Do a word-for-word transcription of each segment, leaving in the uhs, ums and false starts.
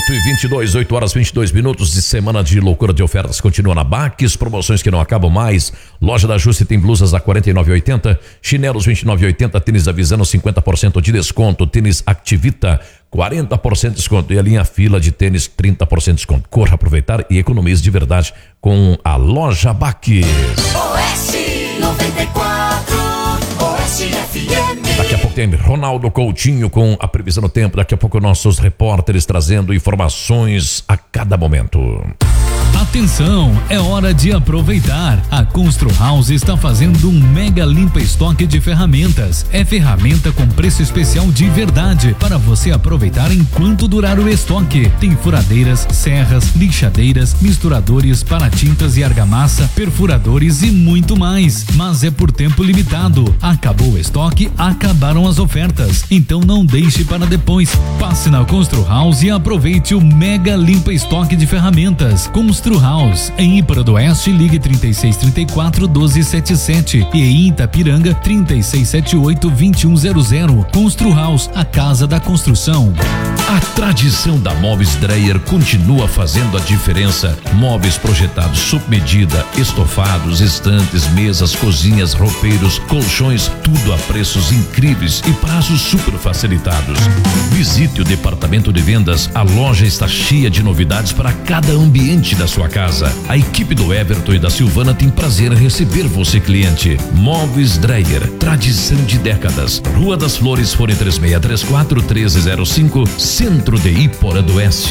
oito e vinte e dois, oito horas e vinte e dois minutos de semana de loucura de ofertas. Continua na Baques, promoções que não acabam mais. Loja da Juste tem blusas a quarenta e nove reais e oitenta centavos, chinelos vinte e nove reais e oitenta centavos, tênis Avisano cinquenta por cento de desconto, tênis Activita quarenta por cento de desconto e a linha Fila de tênis trinta por cento de desconto. Corra aproveitar e economize de verdade com a loja Baques. Oeste noventa e quatro, Oeste F M. Daqui a pouco tem Ronaldo Coutinho com a previsão do tempo. Daqui a pouco nossos repórteres trazendo informações a cada momento. Atenção, é hora de aproveitar. A Constru House está fazendo um mega limpa estoque de ferramentas. É ferramenta com preço especial de verdade para você aproveitar enquanto durar o estoque. Tem furadeiras, serras, lixadeiras, misturadores para tintas e argamassa, perfuradores e muito mais. Mas é por tempo limitado. Acabou o estoque, acabaram as ofertas. Então não deixe para depois. Passe na Constru House e aproveite o mega limpa estoque de ferramentas. Constru House, em Ípara do Oeste, ligue trinta e seis, trinta e quatro, doze setenta e sete e em Itapiranga, trinta e seis, setenta e oito, vinte e um zero zero. Constru House, a casa da construção. A tradição da Móveis Dreyer continua fazendo a diferença. Móveis projetados sob medida, estofados, estantes, mesas, cozinhas, roupeiros, colchões, tudo a preços incríveis e prazos super facilitados. Visite o departamento de vendas, a loja está cheia de novidades para cada ambiente da sua casa. A equipe do Everton e da Silvana tem prazer em receber você, cliente. Móveis Dreyer, tradição de décadas. Rua das Flores, fone três seis três quatro, um três zero cinco, Centro de Ípora do Oeste.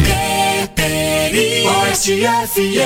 Oeste F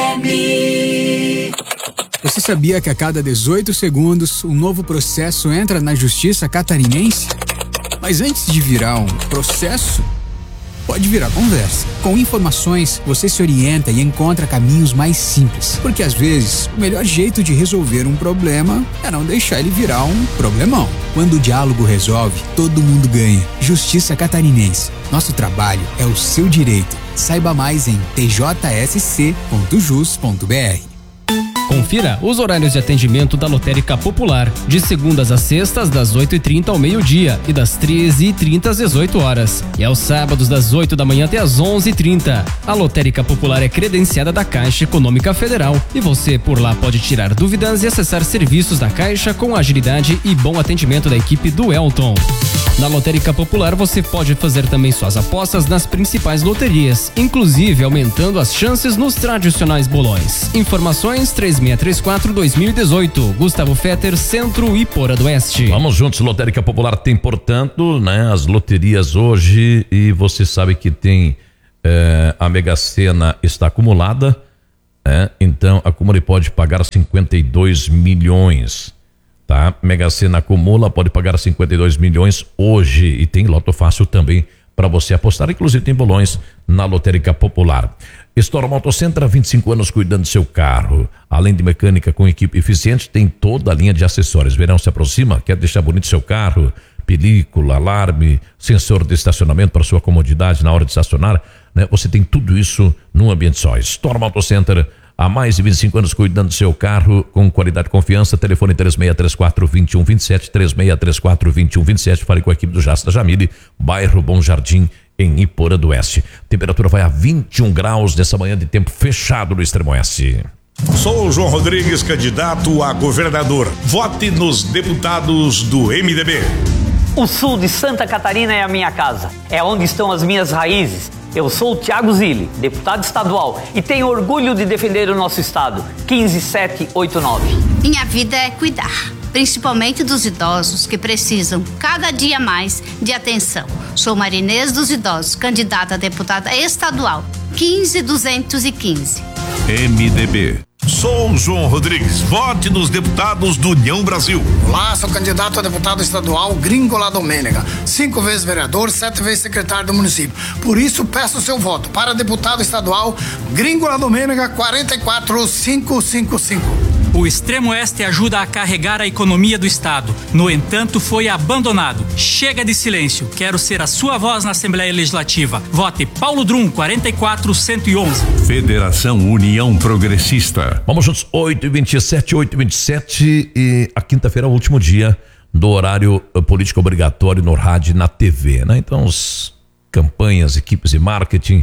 M. Você sabia que a cada dezoito segundos um novo processo entra na Justiça Catarinense? Mas antes de virar um processo, pode virar conversa. Com informações, você se orienta e encontra caminhos mais simples. Porque às vezes, o melhor jeito de resolver um problema é não deixar ele virar um problemão. Quando o diálogo resolve, todo mundo ganha. Justiça Catarinense. Nosso trabalho é o seu direito. Saiba mais em t j s c ponto jus ponto b r. Confira os horários de atendimento da Lotérica Popular, de segundas a sextas, das oito e trinta ao meio-dia e das treze e trinta às dezoito horas. E aos sábados, das oito da manhã até às onze e trinta. A Lotérica Popular é credenciada da Caixa Econômica Federal e você por lá pode tirar dúvidas e acessar serviços da Caixa com agilidade e bom atendimento da equipe do Elton. Na Lotérica Popular você pode fazer também suas apostas nas principais loterias, inclusive aumentando as chances nos tradicionais bolões. Informações três seis três quatro, dois mil e dezoito. Gustavo Fetter, Centro Ípora do Oeste. Vamos juntos, Lotérica Popular tem, portanto, né, as loterias hoje e você sabe que tem eh, a Mega Sena está acumulada, né? Então a Comune pode pagar cinquenta e dois milhões. Tá? Mega Sena acumula, pode pagar cinquenta e dois milhões hoje e tem Loto Fácil também para você apostar, inclusive tem bolões na Lotérica Popular. Storm Auto Center, há vinte e cinco anos cuidando do seu carro. Além de mecânica com equipe eficiente, tem toda a linha de acessórios. Verão se aproxima, quer deixar bonito seu carro? Película, alarme, sensor de estacionamento para sua comodidade na hora de estacionar, né? Você tem tudo isso num ambiente só. Storm Auto Center, há mais de vinte e cinco anos cuidando do seu carro com qualidade e confiança. Telefone três seis três quatro, dois um dois sete, três seis três quatro, dois um dois sete. Fale com a equipe do Jasta Jamile, bairro Bom Jardim, em Ípora do Oeste. Temperatura vai a vinte e um graus nessa manhã de tempo fechado no Extremo Oeste. Sou o João Rodrigues, candidato a governador. Vote nos deputados do M D B. O sul de Santa Catarina é a minha casa. É onde estão as minhas raízes. Eu sou o Thiago Zilli, deputado estadual, e tenho orgulho de defender o nosso estado. quinze sete oito nove. Minha vida é cuidar, principalmente dos idosos que precisam cada dia mais de atenção. Sou Marinês dos Idosos, candidata a deputada estadual, quinze duzentos e quinze. M D B. Sou João Rodrigues, vote nos deputados do União Brasil. Olá, sou candidato a deputado estadual Gringola Domênega, cinco vezes vereador, sete vezes secretário do município. Por isso, peço seu voto para deputado estadual Gringola Domênega quatro quatro cinco cinco cinco. O Extremo Oeste ajuda a carregar a economia do estado. No entanto, foi abandonado. Chega de silêncio. Quero ser a sua voz na Assembleia Legislativa. Vote Paulo Drum, quatro quatro um um um. Federação União Progressista. Vamos juntos, oito e vinte e sete, oito e vinte e sete, e a quinta-feira é o último dia do horário político obrigatório no rádio e na T V, né? Então, as campanhas, equipes de marketing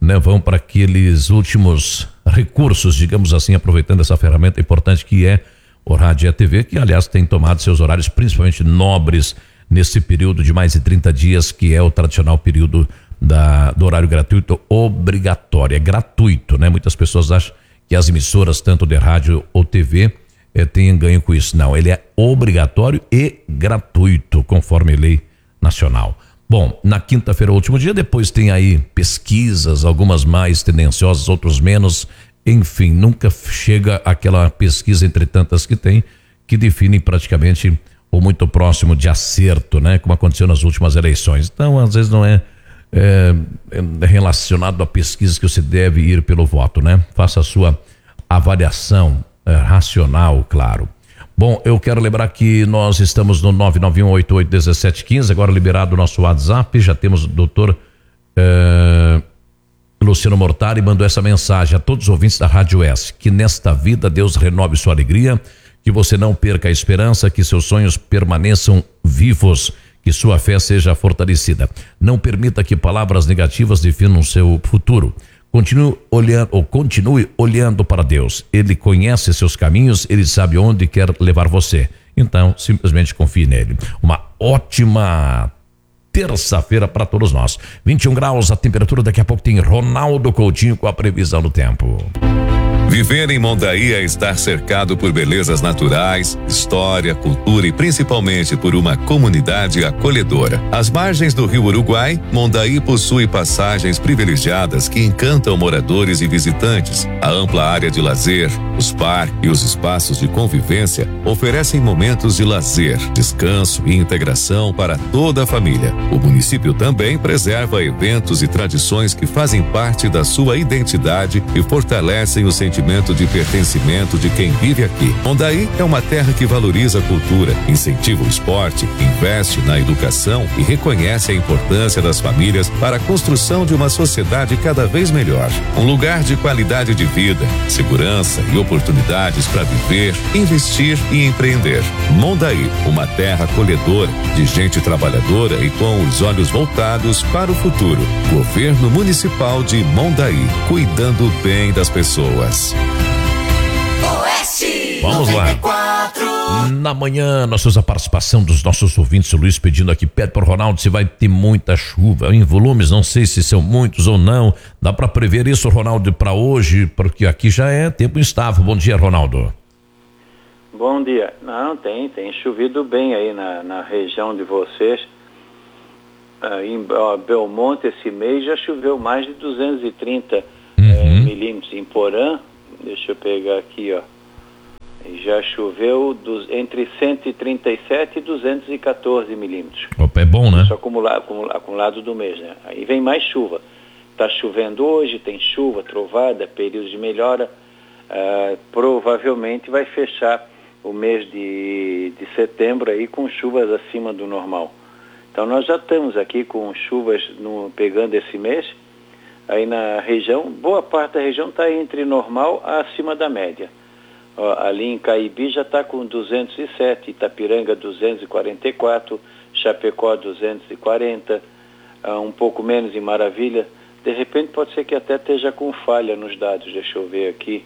né, vão para aqueles últimos recursos, digamos assim, aproveitando essa ferramenta importante que é o rádio e a T V, que aliás tem tomado seus horários principalmente nobres nesse período de mais de trinta dias, que é o tradicional período da, do horário gratuito obrigatório. É gratuito, né? Muitas pessoas acham que as emissoras, tanto de rádio ou T V, eh, têm ganho com isso. Não, ele é obrigatório e gratuito, conforme lei nacional. Bom, na quinta-feira, último dia, depois tem aí pesquisas, algumas mais tendenciosas, outros menos, enfim, nunca chega aquela pesquisa entre tantas que tem, que definem praticamente ou muito próximo de acerto, né? Como aconteceu nas últimas eleições. Então, às vezes não é, é, é relacionado a pesquisas que você deve ir pelo voto, né? Faça a sua avaliação é, racional, claro. Bom, eu quero lembrar que nós estamos no nove nove um oito oito um sete um cinco, agora liberado o nosso WhatsApp, já temos o doutor eh, Luciano Mortari mandou essa mensagem a todos os ouvintes da Rádio S, que nesta vida Deus renove sua alegria, que você não perca a esperança, que seus sonhos permaneçam vivos, que sua fé seja fortalecida. Não permita que palavras negativas definam seu futuro. Continue olhando, ou continue olhando para Deus. Ele conhece seus caminhos, ele sabe onde quer levar você. Então, simplesmente confie nele. Uma ótima terça-feira para todos nós. vinte e um graus a temperatura, daqui a pouco tem Ronaldo Coutinho com a previsão do tempo. Viver em Mondaí é estar cercado por belezas naturais, história, cultura e principalmente por uma comunidade acolhedora. Às margens do Rio Uruguai, Mondaí possui passagens privilegiadas que encantam moradores e visitantes. A ampla área de lazer, os parques e os espaços de convivência oferecem momentos de lazer, descanso e integração para toda a família. O município também preserva eventos e tradições que fazem parte da sua identidade e fortalecem o sentimento de pertencimento de quem vive aqui. Mondaí é uma terra que valoriza a cultura, incentiva o esporte, investe na educação e reconhece a importância das famílias para a construção de uma sociedade cada vez melhor. Um lugar de qualidade de vida, segurança e oportunidades para viver, investir e empreender. Mondaí, uma terra acolhedora, de gente trabalhadora e com os olhos voltados para o futuro. Governo Municipal de Mondaí, cuidando bem das pessoas. Oeste Vamos lá. noventa e quatro. Na manhã, nós temos a participação dos nossos ouvintes. O Luiz pedindo aqui, pede para o Ronaldo se vai ter muita chuva em volumes, não sei se são muitos ou não. Dá para prever isso, Ronaldo, para hoje? Porque aqui já é tempo instável. Bom dia, Ronaldo. Bom dia. Não, tem, tem chovido bem aí na, na região de vocês. Ah, em ó, Belmonte esse mês já choveu mais de duzentos e trinta uhum. eh, milímetros. Em Porã, deixa eu pegar aqui, ó. Já choveu dos, entre cento e trinta e sete e duzentos e quatorze milímetros. Opa, é bom, né? Isso acumulado, acumulado, acumulado do mês, né? Aí vem mais chuva. Está chovendo hoje, tem chuva, trovada, períodos de melhora. Ah, provavelmente vai fechar o mês de, de setembro aí com chuvas acima do normal. Então nós já estamos aqui com chuvas no, pegando esse mês. Aí na região, boa parte da região está entre normal a acima da média. Ó, ali em Caibi já está com duzentos e sete, Itapiranga duzentos e quarenta e quatro, Chapecó duzentos e quarenta, ah, um pouco menos em Maravilha. De repente pode ser que até esteja com falha nos dados, deixa eu ver aqui.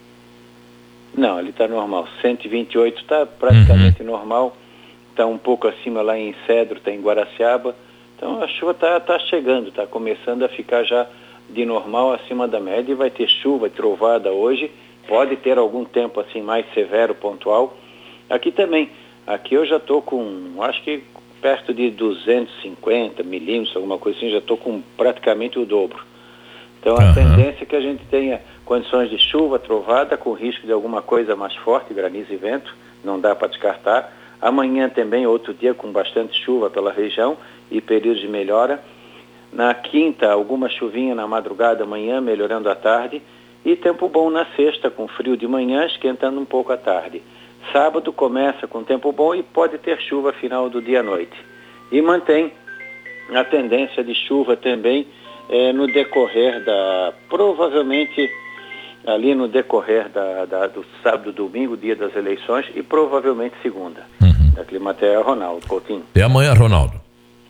Não, ali está normal, cento e vinte e oito está praticamente uhum. normal, está um pouco acima lá em Cedro, está em Guaraciaba. Então a chuva está tá chegando, está começando a ficar já de normal acima da média e vai ter chuva, trovada hoje, pode ter algum tempo assim mais severo, pontual. Aqui também, aqui eu já estou com, acho que perto de duzentos e cinquenta milímetros, alguma coisa assim, já estou com praticamente o dobro. Então a uhum. tendência é que a gente tenha condições de chuva, trovada, com risco de alguma coisa mais forte, granizo e vento, não dá para descartar. Amanhã também, outro dia com bastante chuva pela região e períodos de melhora. Na quinta, alguma chuvinha na madrugada, amanhã, melhorando à tarde. E tempo bom na sexta, com frio de manhã, esquentando um pouco à tarde. Sábado começa com tempo bom e pode ter chuva final do dia à noite. E mantém a tendência de chuva também eh, no decorrer da, provavelmente ali no decorrer da, da, do sábado, domingo, dia das eleições e provavelmente segunda. Uhum. Da Climatea, Ronaldo Coutinho. Até amanhã, Ronaldo.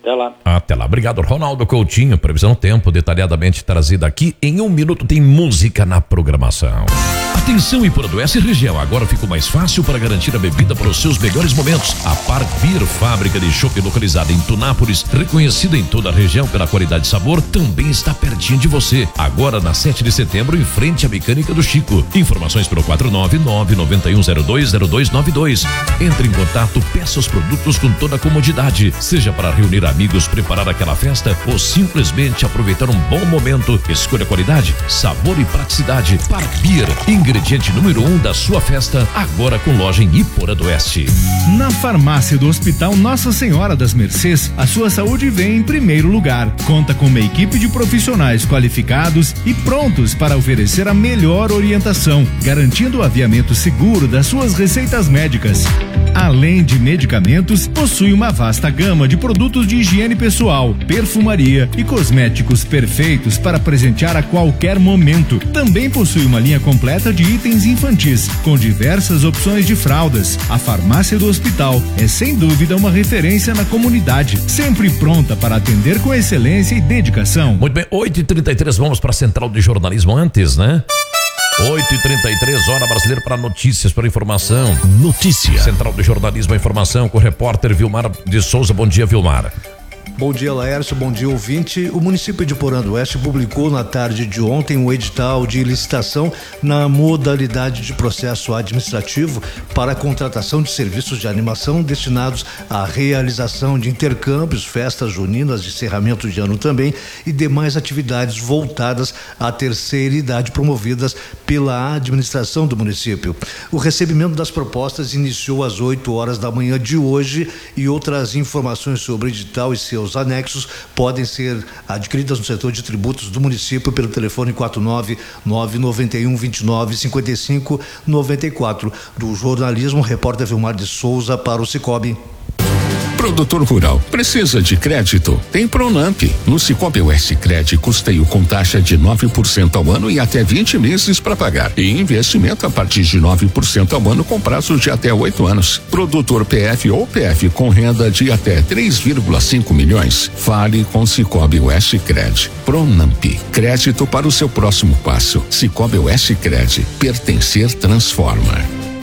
Até lá. Até lá. Obrigado, Ronaldo Coutinho. Previsão do tempo detalhadamente trazida aqui. Em um minuto tem música na programação. Atenção, Ipuranduense e região. Agora ficou mais fácil para garantir a bebida para os seus melhores momentos. A Park Beer, fábrica de chopp localizada em Tunápolis, reconhecida em toda a região pela qualidade e sabor, também está pertinho de você. Agora na sete de setembro, em frente à Mecânica do Chico. Informações pelo quatro nove nove nove um zero dois zero dois nove dois. Entre em contato, peça os produtos com toda a comodidade. Seja para reunir amigos, preparar aquela festa ou simplesmente aproveitar um bom momento. Escolha qualidade, sabor e praticidade. Park Beer, ingrediente número um da sua festa, agora com loja em Ipuranduense. Na farmácia do Hospital Nossa Senhora das Mercês, a sua saúde vem em primeiro lugar. Conta com uma equipe de profissionais qualificados e prontos para oferecer a melhor orientação, garantindo o aviamento seguro das suas receitas médicas. Além de medicamentos, possui uma vasta gama de produtos de higiene pessoal, perfumaria e cosméticos perfeitos para presentear a qualquer momento. Também possui uma linha completa de itens infantis, com diversas opções de fraldas. A farmácia do hospital é sem dúvida uma referência na comunidade, sempre pronta para atender com excelência e dedicação. Muito bem, oito e trinta e três, vamos para a Central de Jornalismo antes, né? oito e trinta e três, hora brasileira para notícias, para informação. Notícia. Central de Jornalismo e Informação com o repórter Vilmar de Souza. Bom dia, Vilmar. Bom dia, Laércio, bom dia, ouvinte. O município de Ipuranduense publicou na tarde de ontem um edital de licitação na modalidade de processo administrativo para a contratação de serviços de animação destinados à realização de intercâmbios, festas juninas, de encerramento de ano também e demais atividades voltadas à terceira idade promovidas pela administração do município. O recebimento das propostas iniciou às oito horas da manhã de hoje e outras informações sobre o edital e seus anexos podem ser adquiridas no setor de tributos do município pelo telefone quatro nove nove nove um dois nove cinco cinco nove quatro. Do jornalismo, repórter Vilmar de Souza para o Cicobi. Produtor rural, precisa de crédito? Tem Pronamp. No Cicobi U S Cred, custeio com taxa de nove por cento ao ano e até vinte meses para pagar. E investimento a partir de nove por cento ao ano com prazo de até oito anos. Produtor P F ou P F com renda de até três vírgula cinco milhões. Fale com Cicobi U S Cred. Pronamp. Crédito para o seu próximo passo. Cicobi U S Cred. Pertencer transforma.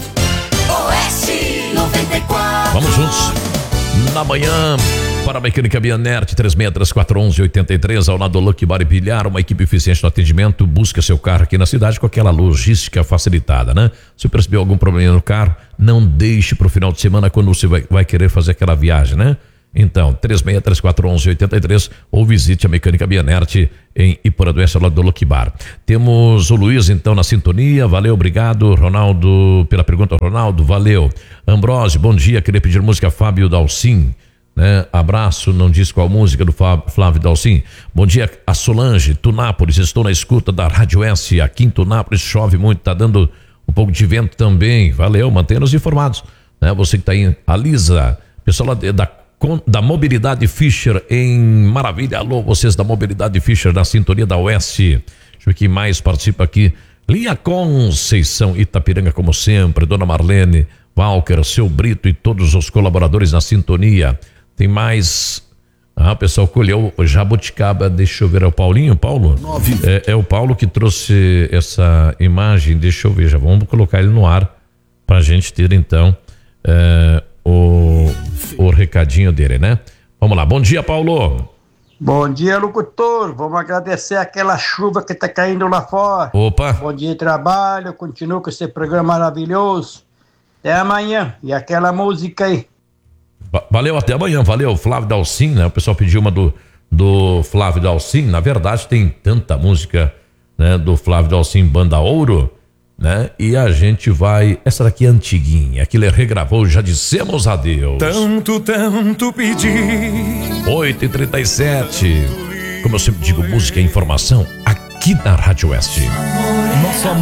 O S noventa e quatro. Vamos juntos. Na manhã, para a Mecânica Bianert, três seis três quatro um um oito três, ao lado do Lucky Bar e Bilhar, uma equipe eficiente no atendimento, busca seu carro aqui na cidade com aquela logística facilitada, né? Se percebeu algum problema no carro, não deixe para o final de semana quando você vai, vai querer fazer aquela viagem, né? Então, três seis três quatro um um oito três ou visite a Mecânica Bianert em Ipuranduense, ao lado do Lucky Bar. Temos o Luiz, então, na sintonia. Valeu, obrigado, Ronaldo, pela pergunta, Ronaldo, valeu. Ambrósio, bom dia, queria pedir música Fábio Dalcin, né? Abraço, não diz qual música do Flávio Dalcin. Bom dia, a Solange, Tunápolis, estou na escuta da Rádio S, aqui em Tunápolis chove muito, tá dando um pouco de vento também, valeu, mantenha-nos informados, né? Você que tá aí, a Lisa, pessoal da da Mobilidade Fischer em Maravilha. Alô, vocês da Mobilidade Fischer, da sintonia da Oeste. Deixa eu ver quem mais participa aqui. Linha Conceição, Itapiranga, como sempre. Dona Marlene, Walker, seu Brito e todos os colaboradores na sintonia. Tem mais. Ah, o pessoal colheu Jabuticaba. Deixa eu ver, é o Paulinho, Paulo? É, é o Paulo que trouxe essa imagem. Deixa eu ver, já vamos colocar ele no ar pra gente ter então é, o, o recadinho dele, né? Vamos lá, bom dia, Paulo. Bom dia, locutor. Vamos agradecer aquela chuva que tá caindo lá fora. Opa. Bom dia de trabalho, continua com esse programa maravilhoso. Até amanhã. E aquela música aí. Valeu, até amanhã. Valeu, Flávio Dalcin, né? O pessoal pediu uma do, do Flávio Dalcin. Na verdade, tem tanta música, né, do Flávio Dalcin, Banda Ouro, né? E a gente vai... Essa daqui é antiguinha, que ele regravou, já dissemos adeus. Tanto, tanto pedir. oito e trinta e sete. Como eu sempre digo, música e informação aqui na Rádio Oeste. Nosso amor